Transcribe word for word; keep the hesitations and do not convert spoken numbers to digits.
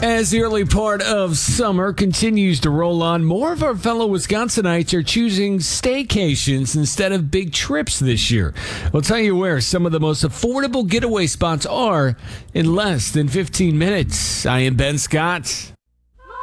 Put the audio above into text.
As the early part of summer continues to roll on, more of our fellow Wisconsinites are choosing staycations instead of big trips this year. We'll tell you where some of the most affordable getaway spots are in less than fifteen minutes. I am Ben Scott.